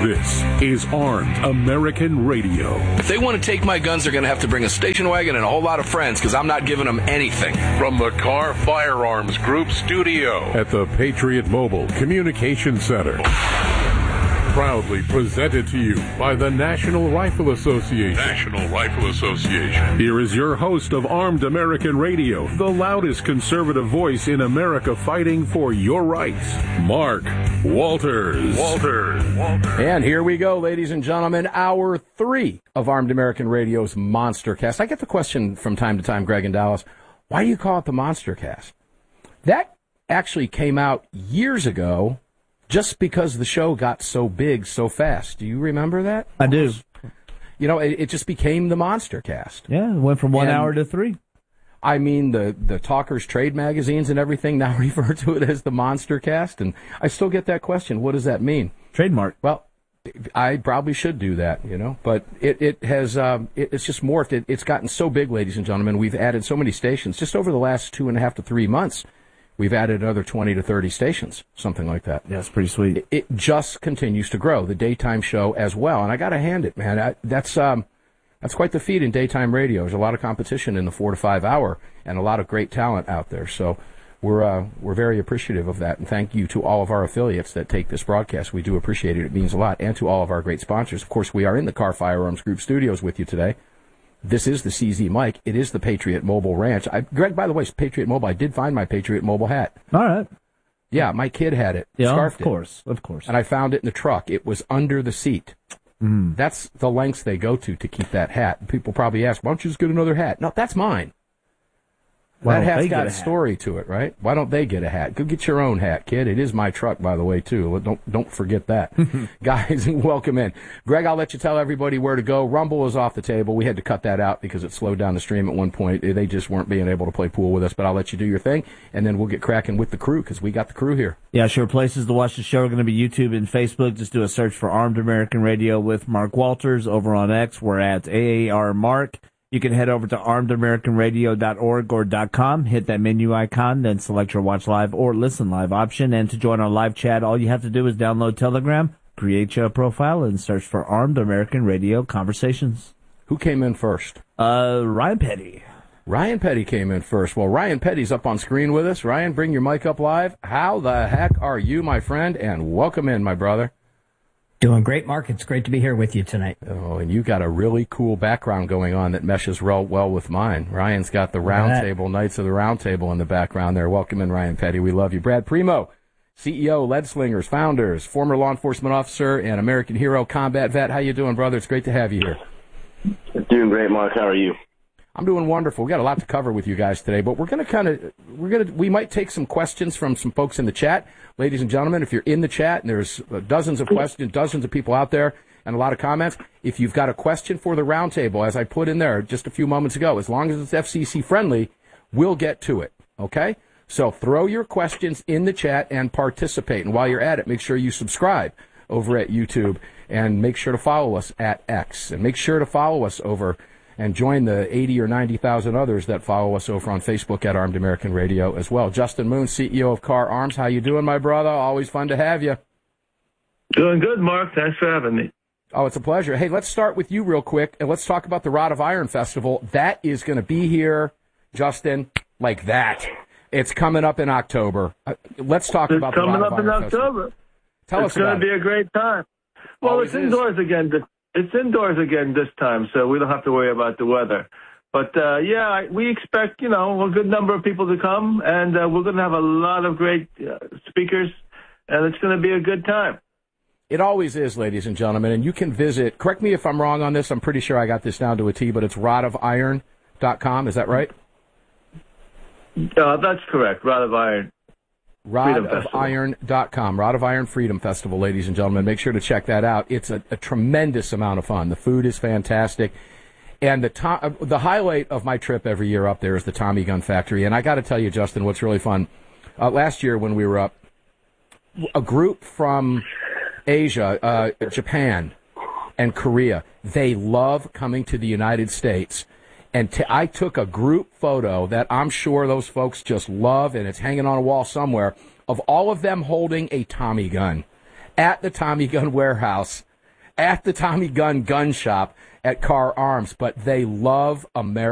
This is Armed American Radio. If they want to take my guns, they're going to have to bring a station wagon and a whole lot of friends, because I'm not giving them anything. From the Carr Firearms Group studio at the Patriot Mobile Communication Center. Proudly presented to you by the National Rifle Association. National Rifle Association. Here is your host of Armed American Radio, the loudest conservative voice in America fighting for your rights, Mark Walters. And here we go, ladies and gentlemen, hour 3 of Armed American Radio's Monster Cast. I get the question from time to time, Greg in Dallas, why do you call it the Monster Cast? That actually came out years ago, just because the show got so big so fast. Do you remember that? I do. You know, it just became the Monster Cast. Yeah, it went from 1 hour to 3. I mean, the Talkers trade magazines and everything now refer to it as the Monster Cast, and I still get that question. What does that mean? Trademark. Well, I probably should do that, you know, but it has it's just morphed. It's gotten so big, ladies and gentlemen. We've added so many stations just over the last 2.5 to 3 months. We've added another 20 to 30 stations, something like that. Yeah, it's pretty sweet. It just continues to grow, the daytime show as well. And I got to hand it, man. That's quite the feat in daytime radio. There's a lot of competition in the 4 to 5 hour and a lot of great talent out there. So we're very appreciative of that. And thank you to all of our affiliates that take this broadcast. We do appreciate it. It means a lot. And to all of our great sponsors. Of course, we are in the Carr Firearms Group studios with you today. This is the CZ Mike. It is the Patriot Mobile Ranch. Greg, by the way, Patriot Mobile, I did find my Patriot Mobile hat. All right. Yeah, my kid had it. Yeah, Scarfed of course. And I found it in the truck. It was under the seat. That's the lengths they go to keep that hat. People probably ask, why don't you just get another hat? No, that's mine. That hat's got a story to it, right? Why don't they get a hat? Go get your own hat, kid. It is my truck, by the way, too. Don't forget that. Guys, welcome in. Greg, I'll let you tell everybody where to go. Rumble is off the table. We had to cut that out because it slowed down the stream at one point. They just weren't being able to play pool with us, but I'll let you do your thing, and then we'll get cracking with the crew because we got the crew here. Yeah, sure. Places to watch the show are going to be YouTube and Facebook. Just do a search for Armed American Radio with Mark Walters. Over on X, we're at AAR Mark. You can head over to armedamericanradio.org or .com, hit that menu icon, then select your watch live or listen live option. And to join our live chat, all you have to do is download Telegram, create your profile, and search for Armed American Radio Conversations. Who came in first? Ryan Petty. Ryan Petty came in first. Well, Ryan Petty's up on screen with us. Ryan, bring your mic up live. How the heck are you, my friend? And welcome in, my brother. Doing great, Mark. It's great to be here with you tonight. Oh, and you got a really cool background going on that meshes well with mine. Ryan's got the Roundtable, Knights of the Roundtable in the background there. Welcome in, Ryan Petty. We love you. Brad Primo, CEO, Lead Slingers, founders, former law enforcement officer, and American hero, combat vet. How you doing, brother? It's great to have you here. Doing great, Mark. How are you? I'm doing wonderful. We got a lot to cover with you guys today, but we might take some questions from some folks in the chat. Ladies and gentlemen, if you're in the chat and there's dozens of questions, dozens of people out there and a lot of comments, if you've got a question for the roundtable, as I put in there just a few moments ago, as long as it's FCC friendly, we'll get to it. Okay? So throw your questions in the chat and participate. And while you're at it, make sure you subscribe over at YouTube and make sure to follow us at X and make sure to follow us over and join the 80 or 90,000 others that follow us over on Facebook at Armed American Radio as well. Justin Moon, CEO of Carr Arms. How you doing, my brother? Always fun to have you. Doing good, Mark. Thanks for having me. Oh, it's a pleasure. Hey, let's start with you real quick, and let's talk about the Rod of Iron Festival. That is going to be here, Justin, like that. It's coming up in October. Let's talk about the Rod of Iron Festival. It's coming up in October. Tell us about it. It's going to be a great time. Well, it's indoors again. It's indoors again this time, so we don't have to worry about the weather. But, we expect, a good number of people to come, and we're going to have a lot of great speakers, and it's going to be a good time. It always is, ladies and gentlemen, and you can visit, correct me if I'm wrong on this, I'm pretty sure I got this down to a T, but it's rodofiron.com, is that right? That's correct, Rod of Iron. rodofiron.com, Rod of Iron Freedom Festival, ladies and gentlemen. Make sure to check that out. It's a tremendous amount of fun. The food is fantastic. And the highlight of my trip every year up there is the Tommy Gun Factory. And I got to tell you, Justin, what's really fun, last year when we were up, a group from Asia, Japan, and Korea, they love coming to the United States. And I took a group photo that I'm sure those folks just love, and it's hanging on a wall somewhere, of all of them holding a Tommy gun at the Tommy Gun warehouse at the Tommy Gun gun shop at Carr Arms, but they love America.